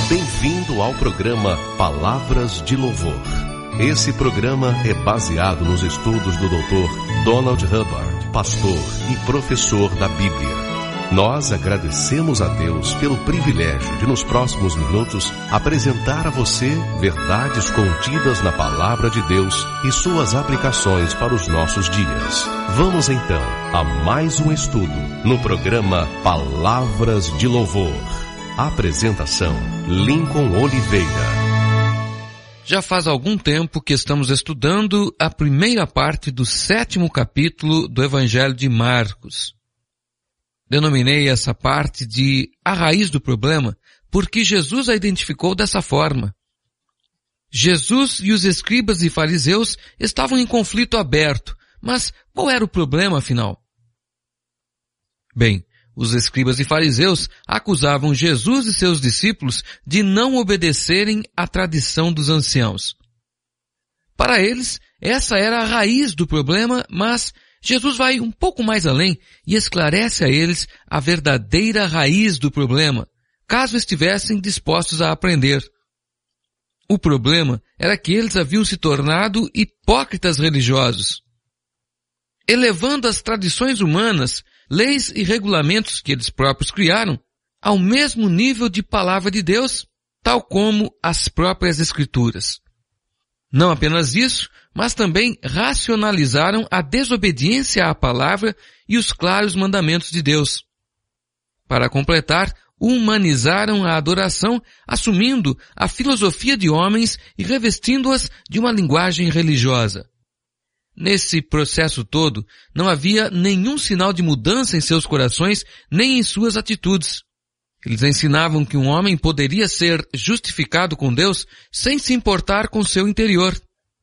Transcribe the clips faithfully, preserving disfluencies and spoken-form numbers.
Bem-vindo ao programa Palavras de Louvor. Esse programa é baseado nos estudos do doutor Donald Hubbard, pastor e professor da Bíblia. Nós agradecemos a Deus pelo privilégio de, nos próximos minutos, apresentar a você verdades contidas na Palavra de Deus e suas aplicações para os nossos dias. Vamos então a mais um estudo no programa Palavras de Louvor. Apresentação: Lincoln Oliveira. Já faz algum tempo que estamos estudando a primeira parte do sétimo capítulo do Evangelho de Marcos. Denominei essa parte de a raiz do problema, porque Jesus a identificou dessa forma. Jesus e os escribas e fariseus estavam em conflito aberto, mas qual era o problema afinal? Bem, os escribas e fariseus acusavam Jesus e seus discípulos de não obedecerem à tradição dos anciãos. Para eles, essa era a raiz do problema, mas Jesus vai um pouco mais além e esclarece a eles a verdadeira raiz do problema, caso estivessem dispostos a aprender. O problema era que eles haviam se tornado hipócritas religiosos, elevando as tradições humanas, leis e regulamentos que eles próprios criaram, ao mesmo nível de palavra de Deus, tal como as próprias Escrituras. Não apenas isso, mas também racionalizaram a desobediência à palavra e os claros mandamentos de Deus. Para completar, humanizaram a adoração, assumindo a filosofia de homens e revestindo-as de uma linguagem religiosa. Nesse processo todo, não havia nenhum sinal de mudança em seus corações, nem em suas atitudes. Eles ensinavam que um homem poderia ser justificado com Deus sem se importar com seu interior.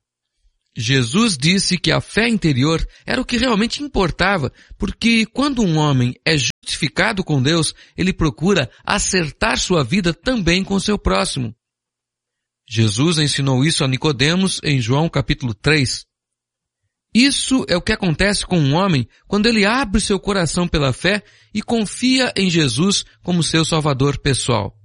Jesus disse que a fé interior era o que realmente importava, porque quando um homem é justificado com Deus, ele procura acertar sua vida também com seu próximo. Jesus ensinou isso a Nicodemos em João capítulo três. Isso é o que acontece com um homem quando ele abre seu coração pela fé e confia em Jesus como seu Salvador pessoal.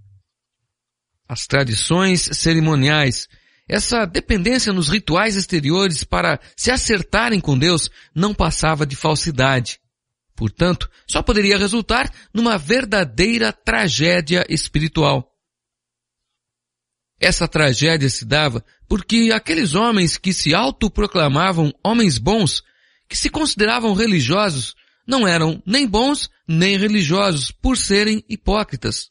As tradições cerimoniais, essa dependência nos rituais exteriores para se acertarem com Deus não passava de falsidade. Portanto, só poderia resultar numa verdadeira tragédia espiritual. Essa tragédia se dava porque aqueles homens que se autoproclamavam homens bons, que se consideravam religiosos, não eram nem bons nem religiosos por serem hipócritas.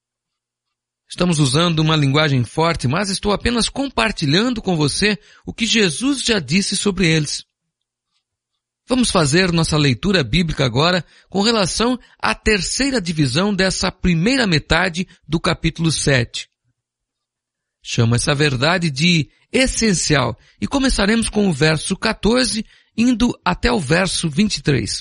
Estamos usando uma linguagem forte, mas estou apenas compartilhando com você o que Jesus já disse sobre eles. Vamos fazer nossa leitura bíblica agora com relação à terceira divisão dessa primeira metade do capítulo sete. Chama essa verdade de essencial e começaremos com o verso quatorze, indo até o verso vinte e três.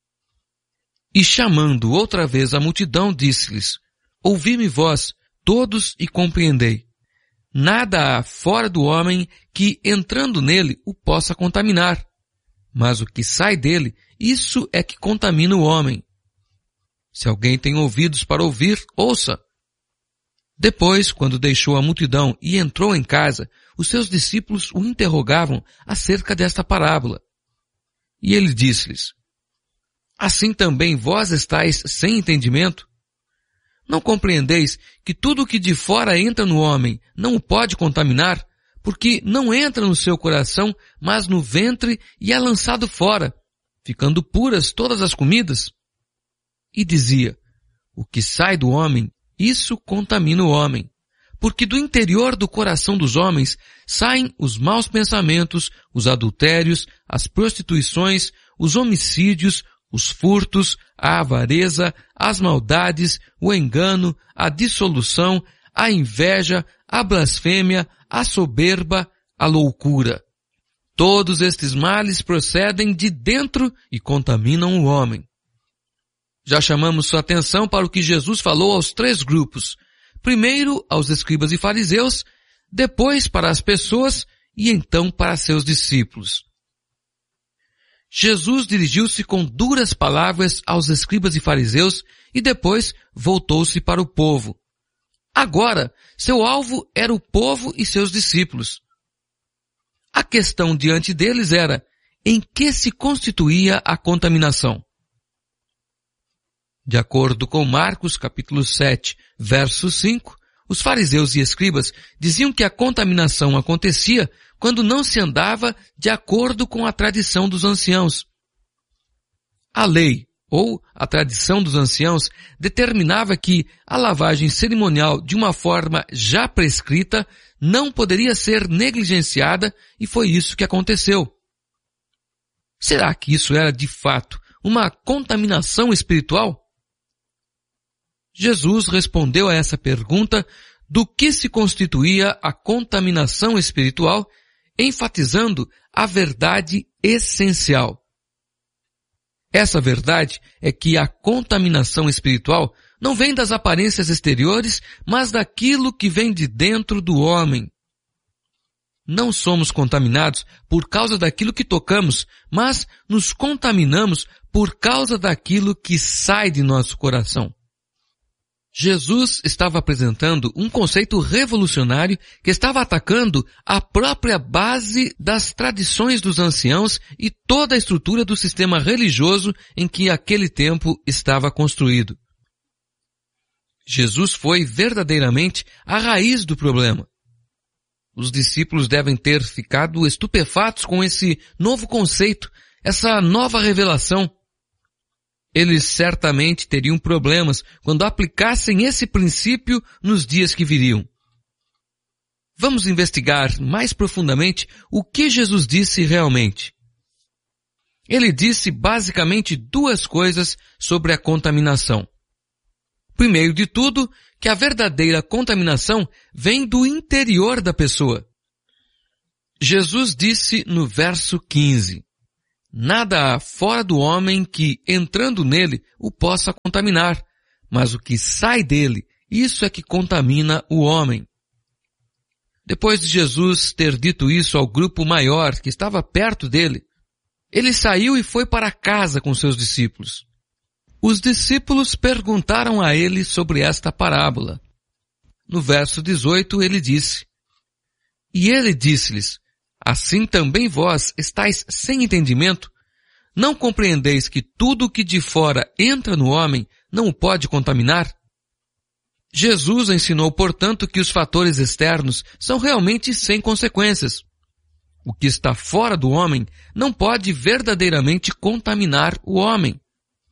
E chamando outra vez a multidão, disse-lhes: Ouvi-me vós, todos, e compreendei. Nada há fora do homem que, entrando nele, o possa contaminar. Mas o que sai dele, isso é que contamina o homem. Se alguém tem ouvidos para ouvir, ouça. Depois, quando deixou a multidão e entrou em casa, os seus discípulos o interrogavam acerca desta parábola. E ele disse-lhes: Assim também vós estáis sem entendimento? Não compreendeis que tudo o que de fora entra no homem não o pode contaminar, porque não entra no seu coração, mas no ventre e é lançado fora, ficando puras todas as comidas? E dizia: O que sai do homem, isso contamina o homem, porque do interior do coração dos homens saem os maus pensamentos, os adultérios, as prostituições, os homicídios, os furtos, a avareza, as maldades, o engano, a dissolução, a inveja, a blasfêmia, a soberba, a loucura. Todos estes males procedem de dentro e contaminam o homem. Já chamamos sua atenção para o que Jesus falou aos três grupos. Primeiro aos escribas e fariseus, depois para as pessoas e então para seus discípulos. Jesus dirigiu-se com duras palavras aos escribas e fariseus e depois voltou-se para o povo. Agora, seu alvo era o povo e seus discípulos. A questão diante deles era: em que se constituía a contaminação? De acordo com Marcos, capítulo sete, verso cinco, os fariseus e escribas diziam que a contaminação acontecia quando não se andava de acordo com a tradição dos anciãos. A lei, ou a tradição dos anciãos, determinava que a lavagem cerimonial de uma forma já prescrita não poderia ser negligenciada, e foi isso que aconteceu. Será que isso era de fato uma contaminação espiritual? Jesus respondeu a essa pergunta do que se constituía a contaminação espiritual, enfatizando a verdade essencial. Essa verdade é que a contaminação espiritual não vem das aparências exteriores, mas daquilo que vem de dentro do homem. Não somos contaminados por causa daquilo que tocamos, mas nos contaminamos por causa daquilo que sai de nosso coração. Jesus estava apresentando um conceito revolucionário que estava atacando a própria base das tradições dos anciãos e toda a estrutura do sistema religioso em que aquele tempo estava construído. Jesus foi verdadeiramente a raiz do problema. Os discípulos devem ter ficado estupefatos com esse novo conceito, essa nova revelação. Eles certamente teriam problemas quando aplicassem esse princípio nos dias que viriam. Vamos investigar mais profundamente o que Jesus disse realmente. Ele disse basicamente duas coisas sobre a contaminação. Primeiro de tudo, que a verdadeira contaminação vem do interior da pessoa. Jesus disse no verso quinze: nada há fora do homem que, entrando nele, o possa contaminar, mas o que sai dele, isso é que contamina o homem. Depois de Jesus ter dito isso ao grupo maior que estava perto dele, ele saiu e foi para casa com seus discípulos. Os discípulos perguntaram a ele sobre esta parábola. No verso dezoito ele disse: e ele disse-lhes: assim também vós estáis sem entendimento? Não compreendeis que tudo o que de fora entra no homem não o pode contaminar? Jesus ensinou, portanto, que os fatores externos são realmente sem consequências. O que está fora do homem não pode verdadeiramente contaminar o homem.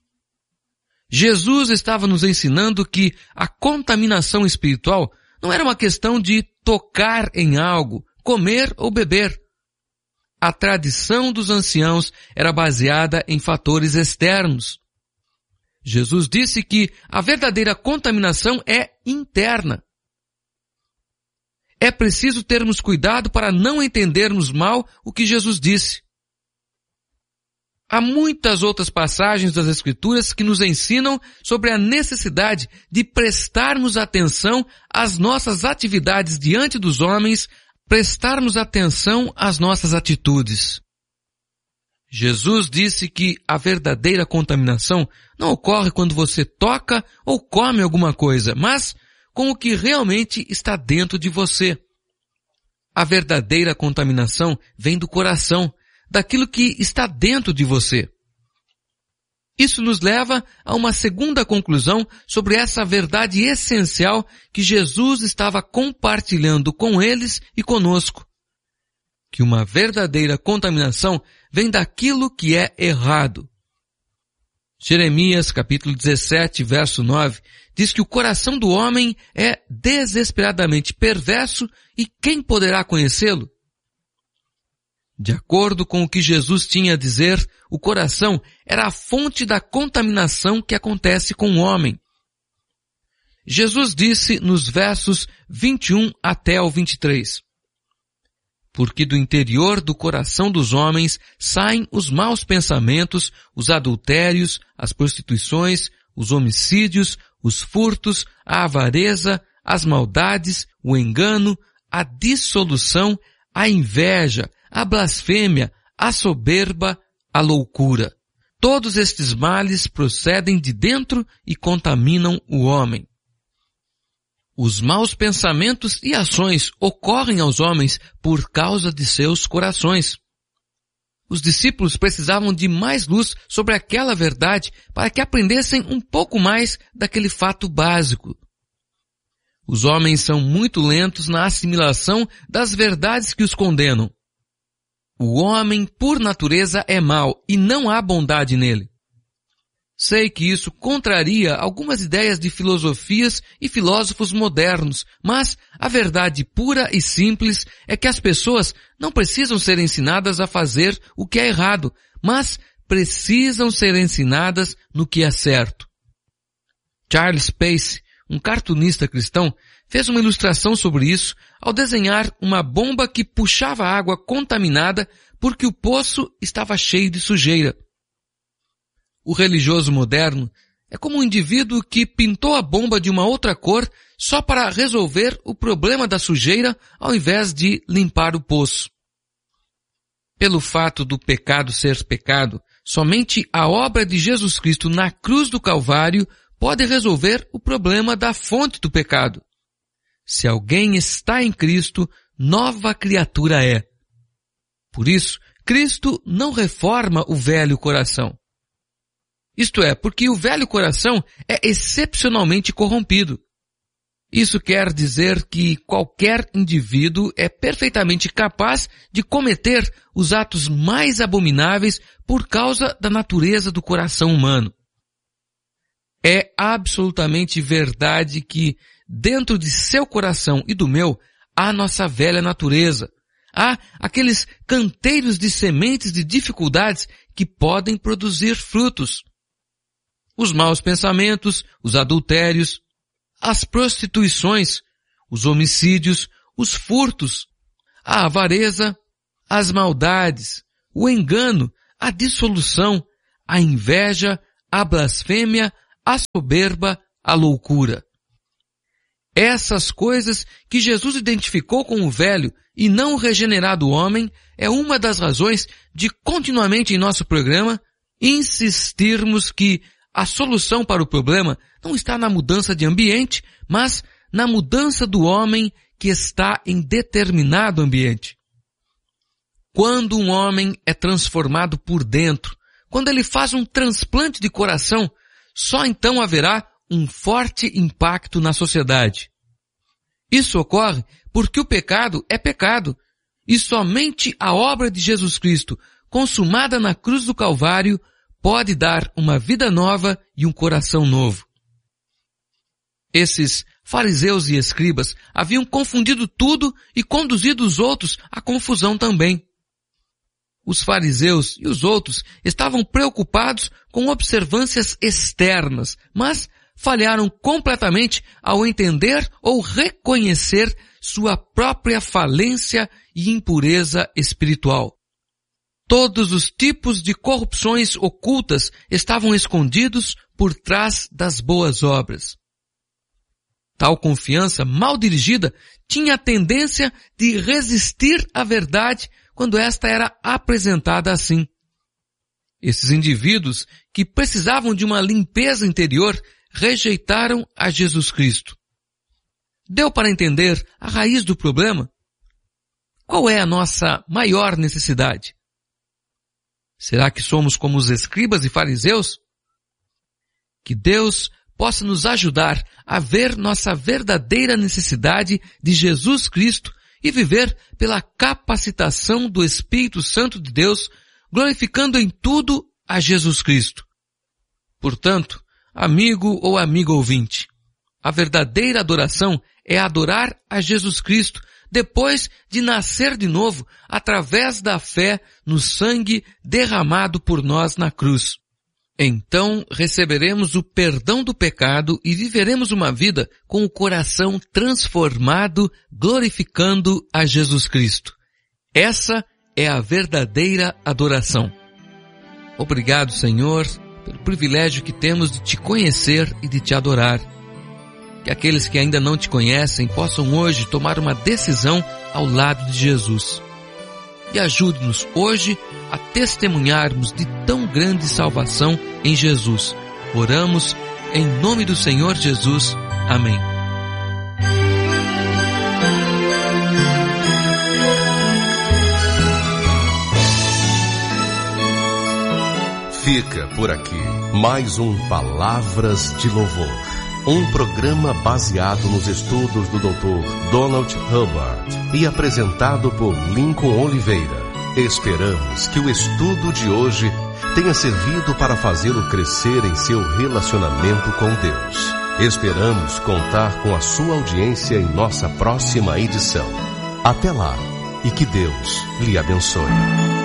Jesus estava nos ensinando que a contaminação espiritual não era uma questão de tocar em algo, comer ou beber. A tradição dos anciãos era baseada em fatores externos. Jesus disse que a verdadeira contaminação é interna. É preciso termos cuidado para não entendermos mal o que Jesus disse. Há muitas outras passagens das Escrituras que nos ensinam sobre a necessidade de prestarmos atenção às nossas atividades diante dos homens, prestarmos atenção às nossas atitudes. Jesus disse que a verdadeira contaminação não ocorre quando você toca ou come alguma coisa, mas com o que realmente está dentro de você. A verdadeira contaminação vem do coração, daquilo que está dentro de você. Isso nos leva a uma segunda conclusão sobre essa verdade essencial que Jesus estava compartilhando com eles e conosco. Que uma verdadeira contaminação vem daquilo que é errado. Jeremias, capítulo dezessete, verso nove, diz que o coração do homem é desesperadamente perverso e quem poderá conhecê-lo? De acordo com o que Jesus tinha a dizer, o coração era a fonte da contaminação que acontece com o homem. Jesus disse nos versos vinte e um até o vinte e três, porque do interior do coração dos homens saem os maus pensamentos, os adultérios, as prostituições, os homicídios, os furtos, a avareza, as maldades, o engano, a dissolução, a inveja, a blasfêmia, a soberba, a loucura. Todos estes males procedem de dentro e contaminam o homem. Os maus pensamentos e ações ocorrem aos homens por causa de seus corações. Os discípulos precisavam de mais luz sobre aquela verdade para que aprendessem um pouco mais daquele fato básico. Os homens são muito lentos na assimilação das verdades que os condenam. O homem, por natureza, é mau e não há bondade nele. Sei que isso contraria algumas ideias de filosofias e filósofos modernos, mas a verdade pura e simples é que as pessoas não precisam ser ensinadas a fazer o que é errado, mas precisam ser ensinadas no que é certo. Charles Pace, um cartunista cristão, fez uma ilustração sobre isso ao desenhar uma bomba que puxava água contaminada porque o poço estava cheio de sujeira. O religioso moderno é como um indivíduo que pintou a bomba de uma outra cor só para resolver o problema da sujeira ao invés de limpar o poço. Pelo fato do pecado ser pecado, somente a obra de Jesus Cristo na cruz do Calvário pode resolver o problema da fonte do pecado. Se alguém está em Cristo, nova criatura é. Por isso, Cristo não reforma o velho coração. Isto é, porque o velho coração é excepcionalmente corrompido. Isso quer dizer que qualquer indivíduo é perfeitamente capaz de cometer os atos mais abomináveis por causa da natureza do coração humano. É absolutamente verdade que dentro de seu coração e do meu há nossa velha natureza. Há aqueles canteiros de sementes de dificuldades que podem produzir frutos. Os maus pensamentos, os adultérios, as prostituições, os homicídios, os furtos, a avareza, as maldades, o engano, a dissolução, a inveja, a blasfêmia, a soberba, a loucura. Essas coisas que Jesus identificou com o velho e não o regenerado homem é uma das razões de continuamente em nosso programa insistirmos que a solução para o problema não está na mudança de ambiente, mas na mudança do homem que está em determinado ambiente. Quando um homem é transformado por dentro, quando ele faz um transplante de coração, só então haverá um forte impacto na sociedade. Isso ocorre porque o pecado é pecado, e somente a obra de Jesus Cristo, consumada na cruz do Calvário, pode dar uma vida nova e um coração novo. Esses fariseus e escribas haviam confundido tudo e conduzido os outros à confusão também. Os fariseus e os outros estavam preocupados com observâncias externas, mas falharam completamente ao entender ou reconhecer sua própria falência e impureza espiritual. Todos os tipos de corrupções ocultas estavam escondidos por trás das boas obras. Tal confiança mal dirigida tinha a tendência de resistir à verdade quando esta era apresentada assim. Esses indivíduos que precisavam de uma limpeza interior rejeitaram a Jesus Cristo. Deu para entender a raiz do problema? Qual é a nossa maior necessidade? Será que somos como os escribas e fariseus? Que Deus possa nos ajudar a ver nossa verdadeira necessidade de Jesus Cristo e viver pela capacitação do Espírito Santo de Deus, glorificando em tudo a Jesus Cristo. Portanto, amigo ou amiga ouvinte, a verdadeira adoração é adorar a Jesus Cristo depois de nascer de novo através da fé no sangue derramado por nós na cruz. Então receberemos o perdão do pecado e viveremos uma vida com o coração transformado, glorificando a Jesus Cristo. Essa é a verdadeira adoração. Obrigado, Senhor, pelo privilégio que temos de te conhecer e de te adorar. Que aqueles que ainda não te conhecem possam hoje tomar uma decisão ao lado de Jesus. E ajude-nos hoje a testemunharmos de tão grande salvação em Jesus. Oramos em nome do Senhor Jesus. Amém. Fica por aqui mais um Palavras de Louvor, um programa baseado nos estudos do doutor Donald Hubbard e apresentado por Lincoln Oliveira. Esperamos que o estudo de hoje tenha servido para fazê-lo crescer em seu relacionamento com Deus. Esperamos contar com a sua audiência em nossa próxima edição. Até lá e que Deus lhe abençoe.